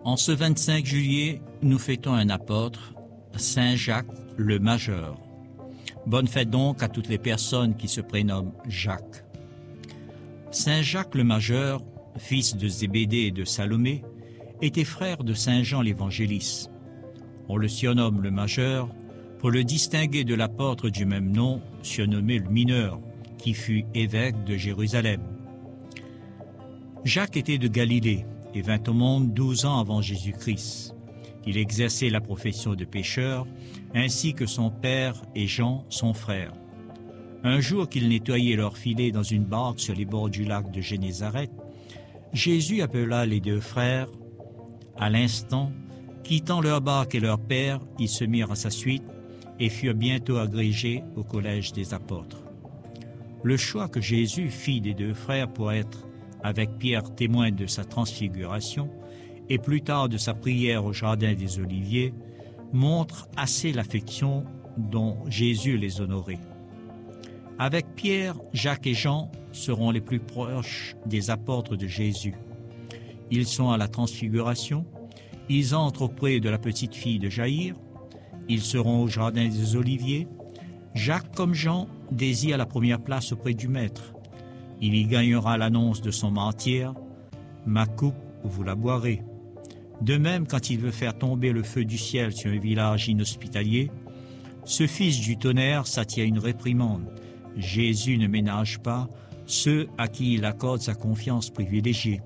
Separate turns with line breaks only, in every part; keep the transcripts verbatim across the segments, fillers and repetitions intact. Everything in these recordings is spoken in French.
En ce vingt-cinq juillet, nous fêtons un apôtre, Saint Jacques le Majeur. Bonne fête donc à toutes les personnes qui se prénomment Jacques. Saint Jacques le Majeur, fils de Zébédée et de Salomé, était frère de Saint Jean l'Évangéliste. On le surnomme le Majeur pour le distinguer de l'apôtre du même nom, surnommé le Mineur, qui fut évêque de Jérusalem. Jacques était de Galilée et vint au monde douze ans avant Jésus-Christ. Il exerçait la profession de pêcheur, ainsi que son père et Jean, son frère. Un jour qu'ils nettoyaient leurs filets dans une barque sur les bords du lac de Génézareth, Jésus appela les deux frères. À l'instant, quittant leur barque et leur père, ils se mirent à sa suite et furent bientôt agrégés au collège des apôtres. Le choix que Jésus fit des deux frères pour être avec Pierre témoin de sa transfiguration et plus tard de sa prière au jardin des Oliviers, montre assez l'affection dont Jésus les honorait. Avec Pierre, Jacques et Jean seront les plus proches des apôtres de Jésus. Ils sont à la transfiguration, ils entrent auprès de la petite fille de Jaïr, ils seront au jardin des Oliviers. Jacques, comme Jean, désire la première place auprès du Maître. Il y gagnera l'annonce de son martyre, « Ma coupe, vous la boirez ». De même, quand il veut faire tomber le feu du ciel sur un village inhospitalier, ce fils du tonnerre s'attire une réprimande. Jésus ne ménage pas ceux à qui il accorde sa confiance privilégiée.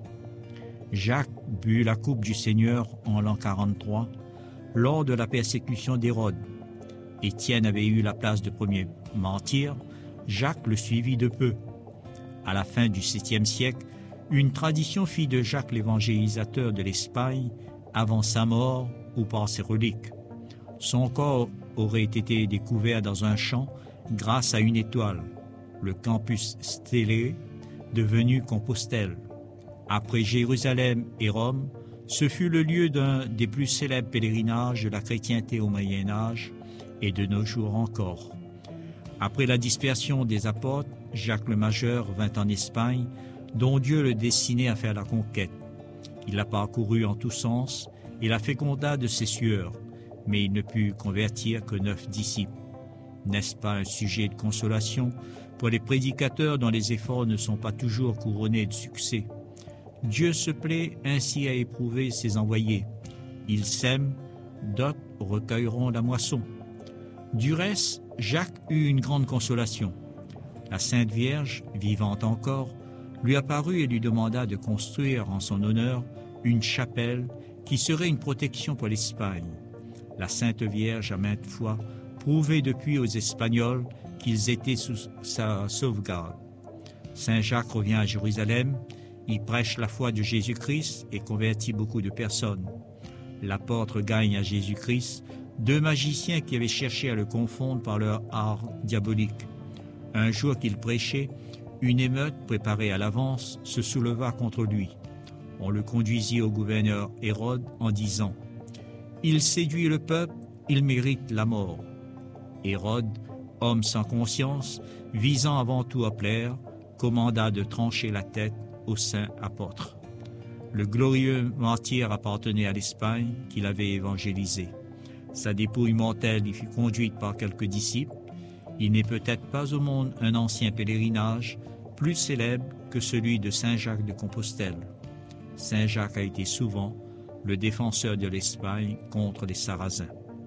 Jacques but la coupe du Seigneur en l'an quarante-trois, lors de la persécution d'Hérode. Étienne avait eu la place de premier martyr, Jacques le suivit de peu. À la fin du septième siècle, une tradition fit de Jacques l'évangélisateur de l'Espagne avant sa mort ou par ses reliques. Son corps aurait été découvert dans un champ grâce à une étoile, le Campus Stellae, devenu Compostelle. Après Jérusalem et Rome, ce fut le lieu d'un des plus célèbres pèlerinages de la chrétienté au Moyen-Âge et de nos jours encore. Après la dispersion des apôtres, Jacques le Majeur vint en Espagne, dont Dieu le destinait à faire la conquête. Il la parcourut en tous sens et la féconda de ses sueurs, mais il ne put convertir que neuf disciples. N'est-ce pas un sujet de consolation pour les prédicateurs dont les efforts ne sont pas toujours couronnés de succès? Dieu se plaît ainsi à éprouver ses envoyés. Ils sèment, d'autres recueilleront la moisson. Du reste, Jacques eut une grande consolation. La Sainte Vierge, vivante encore, lui apparut et lui demanda de construire en son honneur une chapelle qui serait une protection pour l'Espagne. La Sainte Vierge a maintes fois prouvé depuis aux Espagnols qu'ils étaient sous sa sauvegarde. Saint Jacques revient à Jérusalem, il prêche la foi de Jésus-Christ et convertit beaucoup de personnes. L'apôtre gagne à Jésus-Christ deux magiciens qui avaient cherché à le confondre par leur art diabolique. Un jour qu'il prêchait, une émeute préparée à l'avance se souleva contre lui. On le conduisit au gouverneur Hérode en disant « Il séduit le peuple, il mérite la mort ». Hérode, homme sans conscience, visant avant tout à plaire, commanda de trancher la tête au saint apôtre. Le glorieux martyr appartenait à l'Espagne qu'il avait évangélisée. Sa dépouille mortelle y fut conduite par quelques disciples. Il n'est peut-être pas au monde un ancien pèlerinage plus célèbre que celui de Saint Jacques de Compostelle. Saint Jacques a été souvent le défenseur de l'Espagne contre les Sarrasins.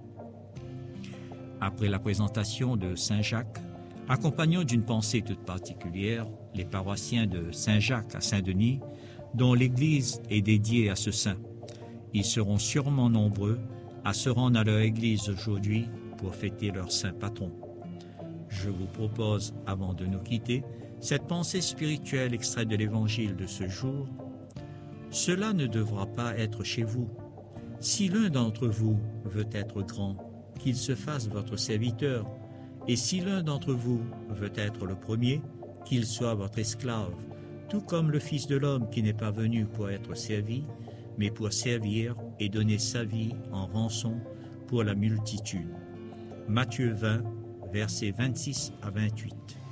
Après la présentation de Saint Jacques, accompagnons d'une pensée toute particulière les paroissiens de Saint Jacques à Saint-Denis, dont l'Église est dédiée à ce saint. Ils seront sûrement nombreux à se rendre à leur Église aujourd'hui pour fêter leur saint patron. Je vous propose, avant de nous quitter, cette pensée spirituelle extraite de l'Évangile de ce jour. Cela ne devra pas être chez vous. Si l'un d'entre vous veut être grand, qu'il se fasse votre serviteur, et si l'un d'entre vous veut être le premier, qu'il soit votre esclave, tout comme le Fils de l'homme qui n'est pas venu pour être servi, mais pour servir et donner sa vie en rançon pour la multitude. Matthieu vingt, versets vingt-six à vingt-huit.